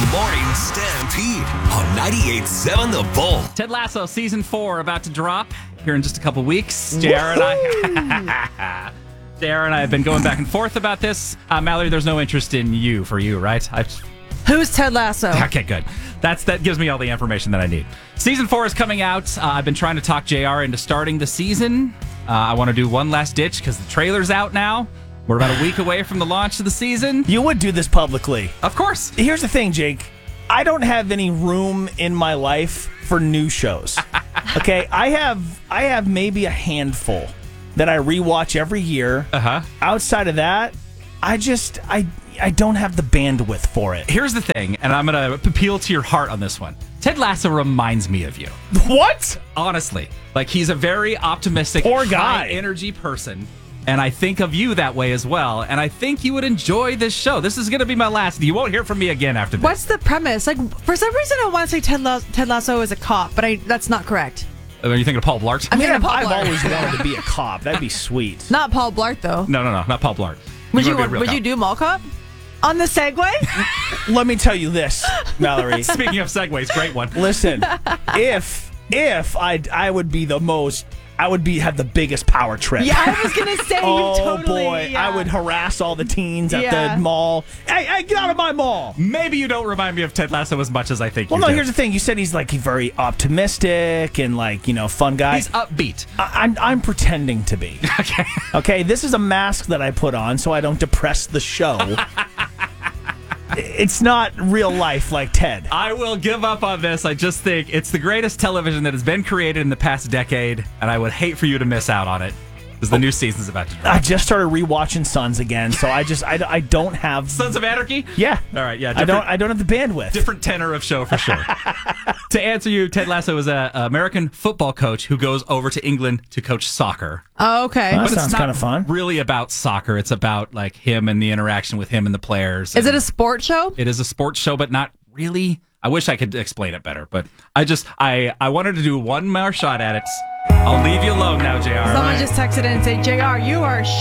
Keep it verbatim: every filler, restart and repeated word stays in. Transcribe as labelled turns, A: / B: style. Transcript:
A: Morning Stampede on ninety-eight point seven The Bull.
B: Ted Lasso season four about to drop here in just a couple weeks. J R and I, J R and I have been going back and forth about this. Uh, Mallory, there's no interest in you for you, right? I,
C: Who's Ted Lasso?
B: okay, good. That's that gives me all the information that I need. Season four is coming out. Uh, I've been trying to talk J R into starting the season. Uh, I want to do one last ditch because the trailer's out now. We're about a week away from the launch of the season.
D: You would do this publicly.
B: Of course.
D: Here's the thing, Jake. I don't have any room in my life for new shows. Okay, I have I have maybe a handful that I rewatch every year.
B: Uh-huh.
D: Outside of that, I just I I don't have the bandwidth for it.
B: Here's the thing, and I'm going to appeal to your heart on this one. Ted Lasso reminds me of you.
D: What?
B: Honestly. Like, he's a very optimistic,
D: Poor guy.
B: high-energy person. And I think of you that way as well. And I think you would enjoy this show. This is going to be my last. You won't hear from me again after this.
C: What's the premise? Like, for some reason, I want to say Ted, La- Ted Lasso is a cop, but I that's not correct.
B: Are you thinking of Paul Blart?
C: I'm thinking
D: Man,
C: of Paul
D: I've
C: Blart.
D: always wanted to be a cop. That'd be sweet.
C: Not Paul Blart, though.
B: No, no, no. Not Paul Blart.
C: Would you
B: wanna be a real
C: would
B: cop.
C: you do Mall Cop? On the Segway?
D: Let me tell you this, Mallory.
B: Speaking of segues, great one.
D: Listen, if if I I would be the most, I would be have the biggest power trip.
C: Yeah, I was going to say
D: Oh
C: you totally.
D: boy,
C: yeah.
D: I would harass all the teens at
C: Yeah.
D: the mall. Hey, hey, get out of my mall!
B: Maybe you don't remind me of Ted Lasso as much as I think
D: Well,
B: you
D: no.
B: do.
D: Here's the thing. You said he's like very optimistic and like you know fun guy.
B: He's upbeat.
D: I, I'm I'm pretending to be.
B: Okay.
D: Okay, this is a mask that I put on so I don't depress the show. It's not real life like Ted.
B: I will give up on this. I just think it's the greatest television that has been created in the past decade, and I would hate for you to miss out on it because the new season's about to drop.
D: I just started rewatching Sons again, so I just I, I don't have.
B: Sons of Anarchy?
D: Yeah.
B: All right, yeah.
D: I don't I don't have the bandwidth.
B: Different tenor of show for sure. To answer you, Ted Lasso is a a American football coach who goes over to England to coach soccer.
C: Oh, okay.
D: That
B: But it's
D: sounds
B: not
D: kind of fun.
B: really about soccer. It's about like him and the interaction with him and the players.
C: Is it
B: And
C: a sports show?
B: It is a sports show, but not really. I wish I could explain it better, but I just I I wanted to do one more shot at it. I'll leave you alone now, J R.
C: Someone just texted in and said, J R, you are